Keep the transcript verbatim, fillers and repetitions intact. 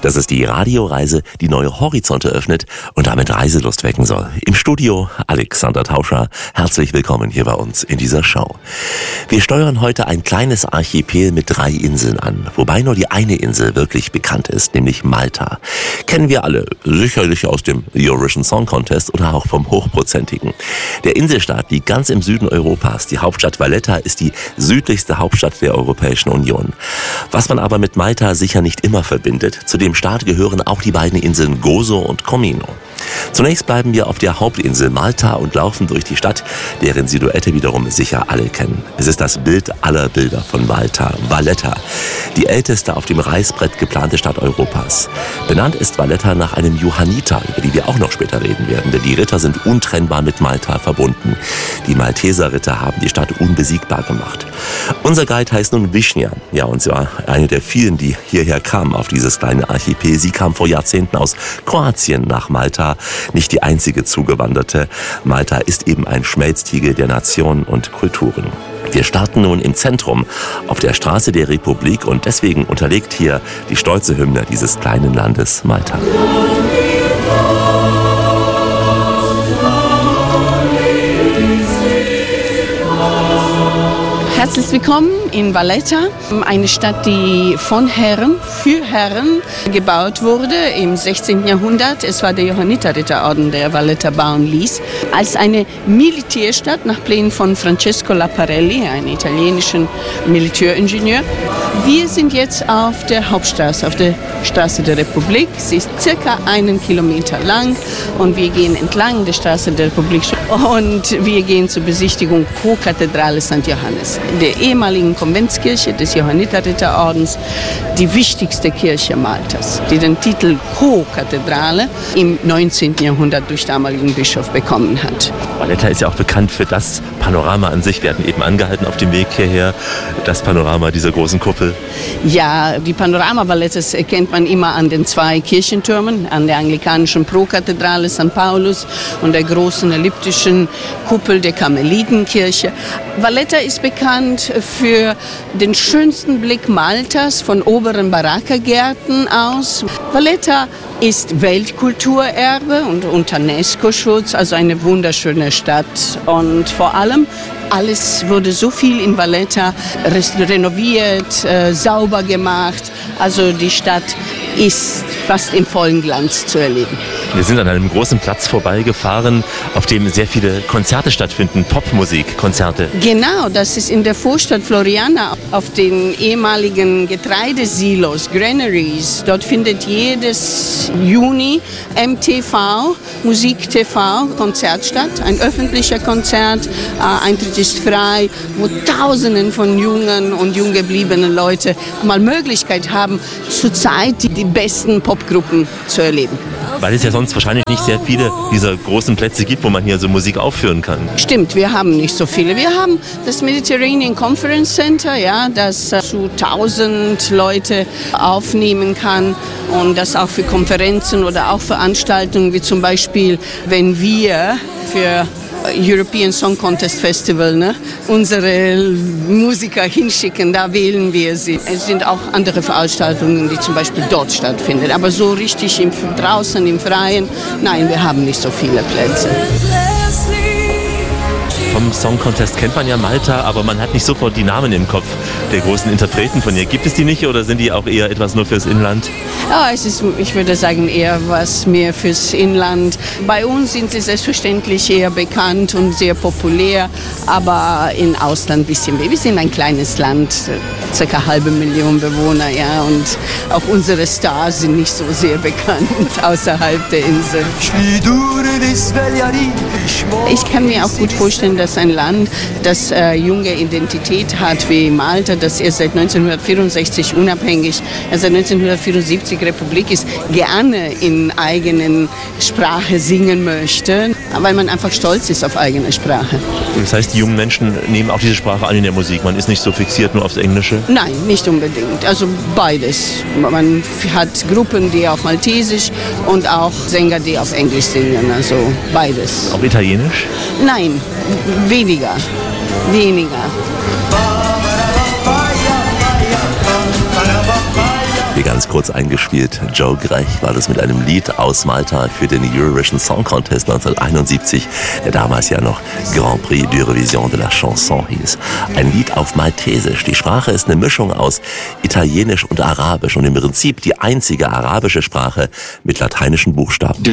Das ist die Radioreise, die neue Horizonte öffnet und damit Reiselust wecken soll. Im Studio Alexander Tauscher. Herzlich willkommen hier bei uns in dieser Show. Wir steuern heute ein kleines Archipel mit drei Inseln an, wobei nur die eine Insel wirklich bekannt ist, nämlich Malta. Kennen wir alle, sicherlich aus dem Eurovision Song Contest oder auch vom Hochprozentigen. Der Inselstaat liegt ganz im Süden Europas. Die Hauptstadt Valletta ist die südlichste Hauptstadt der Europäischen Union. Was man aber mit Malta sicher nicht immer verbindet. Zu dem Staat gehören auch die beiden Inseln Gozo und Comino. Zunächst bleiben wir auf der Hauptinsel Malta und laufen durch die Stadt, deren Silhouette wiederum sicher alle kennen. Es ist das Bild aller Bilder von Malta, Valletta, die älteste auf dem Reißbrett geplante Stadt Europas. Benannt ist Valletta nach einem Johanniter, über die wir auch noch später reden werden, denn die Ritter sind untrennbar mit Malta verbunden. Die Malteserritter haben die Stadt unbesiegbar gemacht. Unser Guide heißt nun Wischnia, ja, und sie war eine der vielen, die hierher kamen auf dieses kleine Archipel. Sie kam vor Jahrzehnten aus Kroatien nach Malta, nicht die einzige Zugewanderte. Malta ist eben ein Schmelztiegel der Nationen und Kulturen. Wir starten nun im Zentrum, auf der Straße der Republik, und deswegen unterlegt hier die stolze Hymne dieses kleinen Landes Malta. Herzlich willkommen in Valletta, eine Stadt, die von Herren für Herren gebaut wurde im sechzehnten Jahrhundert. Es war der Johanniterritterorden, der Valletta bauen ließ, als eine Militärstadt nach Plänen von Francesco Laparelli, einem italienischen Militäringenieur. Wir sind jetzt auf der Hauptstraße, auf der Straße der Republik. Sie ist circa einen Kilometer lang und wir gehen entlang der Straße der Republik und wir gehen zur Besichtigung Co-Kathedrale Sankt Johannes, der ehemaligen Konventskirche des Johanniterritterordens, die wichtigste Kirche Maltas, die den Titel Co-Kathedrale im neunzehnten Jahrhundert durch damaligen Bischof bekommen hat. Valletta ist ja auch bekannt für das Panorama an sich. Wir hatten eben angehalten auf dem Weg hierher, das Panorama dieser großen Kuppel. Ja, die Panorama Vallettas erkennt man immer an den zwei Kirchentürmen, an der anglikanischen Prokathedrale Sankt Paulus und der großen elliptischen Kuppel der Karmelitenkirche. Valletta ist bekannt für den schönsten Blick Maltas von oberen Baraka-Gärten aus. Valletta ist Weltkulturerbe und unter UNESCO-Schutz, also eine wunderschöne Stadt. Und vor allem, alles wurde so viel in Valletta renoviert, äh, sauber gemacht. Also die Stadt ist fast im vollen Glanz zu erleben. Wir sind an einem großen Platz vorbeigefahren, auf dem sehr viele Konzerte stattfinden, Popmusikkonzerte. Genau, das ist in der Vorstadt Floriana, auf den ehemaligen Getreidesilos, Granaries. Dort findet jedes Juni M T V, Musik T V, Konzert statt, ein öffentlicher Konzert. Äh, Eintritt ist frei, wo Tausenden von jungen und jung gebliebenen Leuten mal Möglichkeit haben, zurzeit die, die besten Popgruppen zu erleben. Weil es ja sonst wahrscheinlich nicht sehr viele dieser großen Plätze gibt, wo man hier so Musik aufführen kann. Stimmt, wir haben nicht so viele. Wir haben das Mediterranean Conference Center, ja, das äh, zu tausend Leute aufnehmen kann und das auch für Konferenzen oder auch Veranstaltungen, wie zum Beispiel, wenn wir für European Song Contest Festival, ne, unsere Musiker hinschicken, da wählen wir sie. Es sind auch andere Veranstaltungen, die zum Beispiel dort stattfinden. Aber so richtig im, draußen im Freien, nein, wir haben nicht so viele Plätze. Vom Song Contest kennt man ja Malta, aber man hat nicht sofort die Namen im Kopf der großen Interpreten von hier. Gibt es die nicht oder sind die auch eher etwas nur fürs Inland? Ja, es ist, ich würde sagen, eher was mehr fürs Inland. Bei uns sind sie selbstverständlich eher bekannt und sehr populär, aber im Ausland ein bisschen mehr. Wir sind ein kleines Land, circa eine halbe Million Bewohner, ja, und auch unsere Stars sind nicht so sehr bekannt außerhalb der Insel. Ich kann mir auch gut vorstellen, dass ein Land, das äh, junge Identität hat wie Malta, das erst seit neunzehnhundertvierundsechzig unabhängig, äh, seit neunzehnhundertvierundsiebzig Republik ist, gerne in eigenen Sprache singen möchte, weil man einfach stolz ist auf eigene Sprache. Das heißt, die jungen Menschen nehmen auch diese Sprache an in der Musik. Man ist nicht so fixiert nur aufs Englische? Nein, nicht unbedingt. Also beides. Man hat Gruppen, die auf Maltesisch und auch Sänger, die auf Englisch singen. Also beides. Auch Italienisch? Nein, weniger. Weniger. ganz kurz eingespielt. Joe Grech war das mit einem Lied aus Malta für den Eurovision Song Contest neunzehnhunderteinundsiebzig, der damals ja noch Grand Prix d'Eurovision de la Chanson hieß. Ein Lied auf Maltesisch. Die Sprache ist eine Mischung aus Italienisch und Arabisch und im Prinzip die einzige arabische Sprache mit lateinischen Buchstaben.